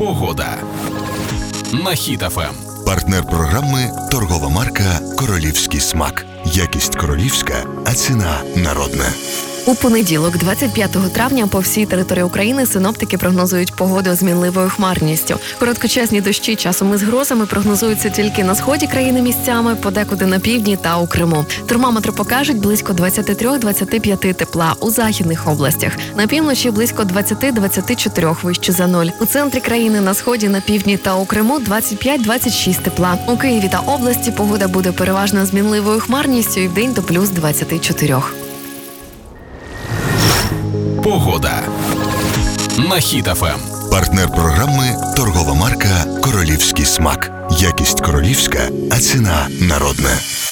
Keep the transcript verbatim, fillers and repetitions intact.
Погода на Хіт еф ем. Партнер програми – торгова марка «Королівський смак». Якість королівська, а ціна народна. У понеділок, двадцять п'ятого травня, по всій території України синоптики прогнозують погоду з мінливою хмарністю. Короткочасні дощі часом із грозами прогнозуються тільки на сході країни місцями, подекуди на півдні та у Криму. Термометри покажуть близько двадцять три - двадцять п'ять тепла у західних областях. На півночі близько двадцять - двадцять чотири вище за нуль. У центрі країни, на сході, на півдні та у Криму двадцять п'ять - двадцять шість тепла. У Києві та області погода буде переважно з мінливою хмарністю і вдень до плюс двадцять чотири. Погода на Хіт еф ем. Партнер програми – торгова марка «Королівський смак». Якість королівська, а ціна народна.